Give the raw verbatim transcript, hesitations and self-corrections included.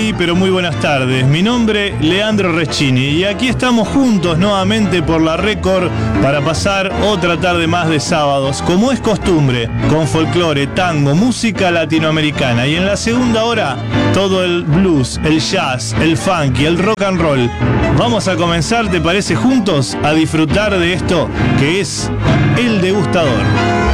Muy, pero muy buenas tardes. Mi nombre, Leandro Reschini, y aquí estamos juntos nuevamente por la Record para pasar otra tarde más de sábados, como es costumbre, con folclore, tango, música latinoamericana. Y en la segunda hora, todo el blues, el jazz, el funk y el rock and roll. Vamos a comenzar, ¿te parece, juntos a disfrutar de esto que es El Degustador?